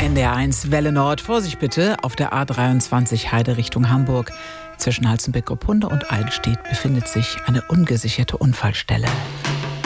NDR1 Welle Nord. Vorsicht bitte, auf der A23 Heide Richtung Hamburg. Zwischen Halstenbek-Opfunde und Eidelstedt befindet sich eine ungesicherte Unfallstelle.